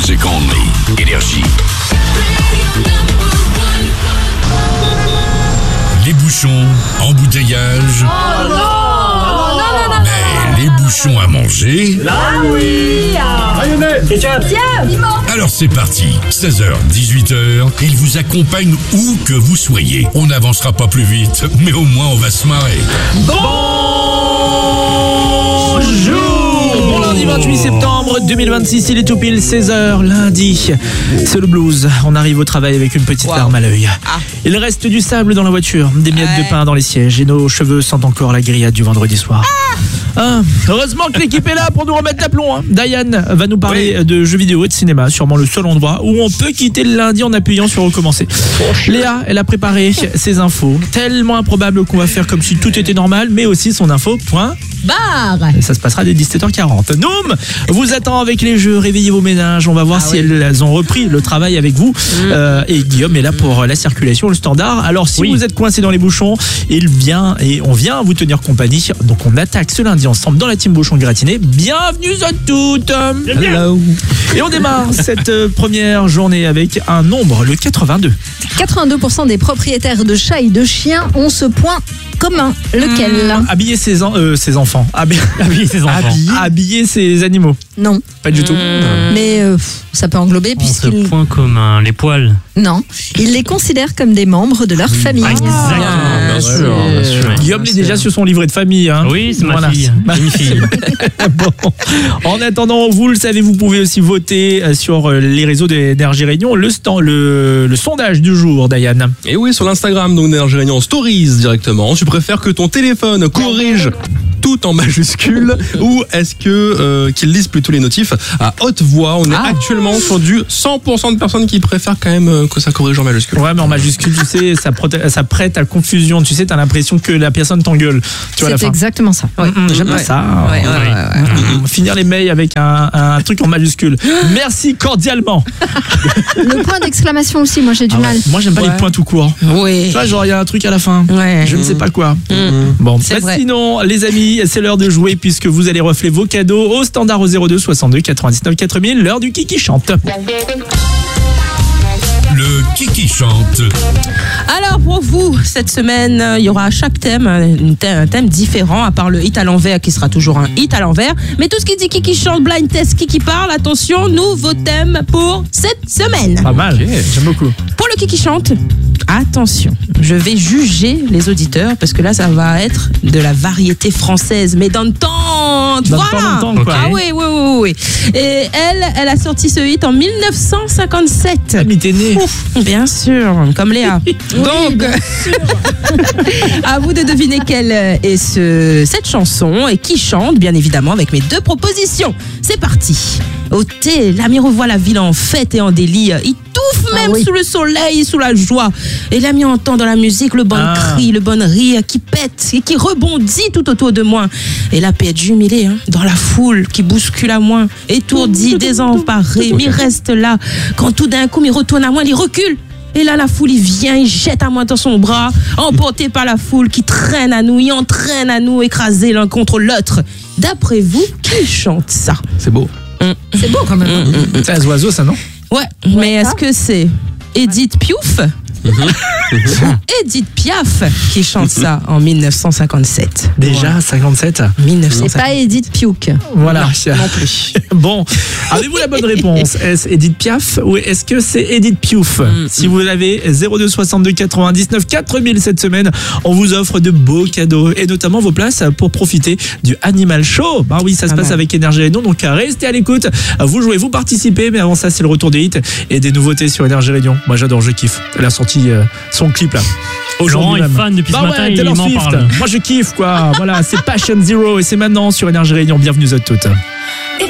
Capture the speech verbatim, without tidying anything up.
music only. Énergie. Les bouchons, embouteillages. Oh non, non, non, non, Mais les bouchons à manger. Là oui. Marionnette, ketchup. Tiens, Alors c'est parti, seize heures, dix-huit heures, il vous accompagne où que vous soyez. On n'avancera pas plus vite, mais au moins on va se marrer. Bonjour. Bon lundi vingt-huit septembre deux mille vingt-six, il est tout pile seize heures, lundi. C'est le blues, on arrive au travail avec une petite Wow. larme à l'œil. Ah. Il reste du sable dans la voiture, des miettes Ouais. de pain dans les sièges et nos cheveux sentent encore la grillade du vendredi soir. Ah, heureusement que l'équipe est là pour nous remettre d'aplomb. Hein. Diane va nous parler Oui. de jeux vidéo et de cinéma, sûrement le seul endroit où on peut quitter le lundi en appuyant sur recommencer. Léa, elle a préparé ses infos, tellement improbable qu'on va faire comme si tout était normal, mais aussi son info, point. Barre. Et ça se passera dès dix-sept heures quarante. Noom vous attend avec les jeux, réveillez vos ménages. On va voir Ah si oui. elles ont repris le travail avec vous. Euh, et Guillaume est là pour la circulation, le standard. Alors si Oui. vous êtes coincé dans les bouchons, il vient et on vient vous tenir compagnie. Donc on attaque ce lundi ensemble dans la team Bouchon Gratiné. Bienvenue à toutes. Hello. Et on démarre cette euh, première journée avec un nombre, le quatre-vingt-deux. quatre-vingt-deux pour cent des propriétaires de chats et de chiens ont ce point commun. Lequel? Habiller ses, en- euh, ses enfants. Habi- Habiller ses enfants. Habiller, habiller ses animaux. Non, Pas du tout. mais euh, pff, ça peut englober Oh, ce puisqu'ils point commun, les poils. non, ils les considèrent comme des membres de leur famille. Exactement, bien sûr, bien sûr. Guillaume est déjà sur son livret de famille. Hein. Oui, c'est ma Voilà. fille. J'ai une fille. Bon. En attendant, vous le savez, vous pouvez aussi voter sur les réseaux d'Énergie Réunion. Le, stand, le, le sondage du jour, Diane. Et oui, sur l'Instagram, donc d'Énergie Réunion Stories directement. Tu préfères que ton téléphone corrige tout en majuscule ou est-ce que euh, qu'il lise plutôt les notifs à haute voix? On est Ah. actuellement sur du cent pour cent de personnes qui préfèrent quand même euh, que ça corrige en majuscule. Ouais, mais en majuscule, tu sais, ça, prote- ça prête à confusion. Tu sais, t'as l'impression que la personne t'engueule. Tu vois, à la C'est fin. exactement ça. Mm, mm, J'aime pas Ouais. ça. Ouais, ouais, ouais, ouais. Mm, mm, Finir les mails avec un, un truc en majuscule. Merci cordialement. Le point d'exclamation aussi, moi j'ai du Ah ouais. mal. Moi, j'aime pas Ouais. les points tout court. Oui. Tu vois, genre, il y a un truc à la fin. Ouais. Je ne sais pas quoi. Mm. Bon, C'est bah, vrai. sinon, les amis, c'est l'heure de jouer puisque vous allez refler vos cadeaux au standard au zéro deux soixante-deux quatre-vingt-dix-neuf quatre mille, l'heure du Kiki chante. Le Kiki chante. Alors pour vous, cette semaine, euh, il y aura à chaque thème un thème, un thème différent, à part le hit à l'envers qui sera toujours un hit à l'envers. Mais tout ce qui dit Kiki chante, blind test, Kiki parle, attention, nouveau thème pour cette semaine. Pas mal, j'aime beaucoup. Pour le Kiki chante, attention, je vais juger les auditeurs parce que là, ça va être de la variété française, mais dans le temps. Dans le Voilà. temps, dans le temps, quoi. Ah oui, oui, oui, oui. Et elle, elle a sorti ce hit en mille neuf cent cinquante-sept. Ah, mais t'es né. Ouf, bien sûr, comme Léa. Donc, à vous de deviner quelle est ce, cette chanson et qui chante, bien évidemment, avec mes deux propositions. C'est parti. Au thé, l'ami revoit la ville en fête et en délire. Il touffe Ah même oui. sous le soleil, sous la joie. Et l'ami entend dans la musique le bon Ah. cri, le bon rire qui pète et qui rebondit tout autour de moi. Et la paix est jumelée hein, dans la foule qui bouscule à moi, étourdi, désemparé. Mais il reste là. Quand tout d'un coup, il retourne à moi, il recule. Et là, la foule, il vient, il jette à moi dans son bras, emporté par la foule qui traîne à nous, il entraîne à nous, écrasés l'un contre l'autre. D'après vous, qui chante ça? C'est beau. C'est beau quand même. C'est un oiseau, ça, non? Ouais, mais est-ce que c'est Edith Piaf Edith Piaf qui chante ça en mille neuf cent cinquante-sept. Déjà, cinquante-sept. mille neuf cent C'est cinquante-sept. pas Edith Piouk. Voilà. Non plus. Bon, avez-vous la bonne réponse? Est-ce Edith Piaf ou est-ce que c'est Edith Piouf? Si vous l'avez, zéro deux soixante-deux quatre-vingt-dix-neuf quatre mille cette semaine, on vous offre de beaux cadeaux et notamment vos places pour profiter du Animal Show. Bah oui, ça se Pas passe mal. avec Énergie Réunion, donc restez à l'écoute. Vous jouez, vous participez, mais avant ça, c'est le retour des hits et des nouveautés sur Énergie Réunion. Moi, j'adore, je kiffe. Elle a sorti euh, son clip là. Laurent est même. fan depuis ce Bah matin, ouais, il Taylor m'en Swift. parle. Moi, je kiffe quoi. Voilà, c'est Passion Zero et c'est maintenant sur Énergie Réunion. Bienvenue à toutes.